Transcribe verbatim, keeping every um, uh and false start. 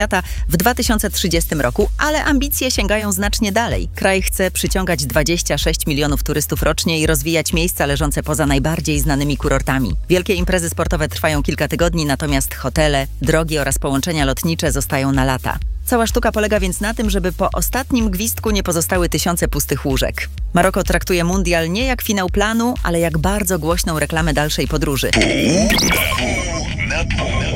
świata w dwa tysiące trzydziestym roku, ale ambicje sięgają znacznie dalej. Kraj chce przyciągać dwadzieścia sześć milionów turystów rocznie i rozwijać miejsca leżące poza najbardziej znanymi kurortami. Wielkie imprezy sportowe trwają kilka tygodni, natomiast hotele, drogi oraz połączenia lotnicze zostają na lata. Cała sztuka polega więc na tym, żeby po ostatnim gwizdku nie pozostały tysiące pustych łóżek. Maroko traktuje mundial nie jak finał planu, ale jak bardzo głośną reklamę dalszej podróży. Pół na pół.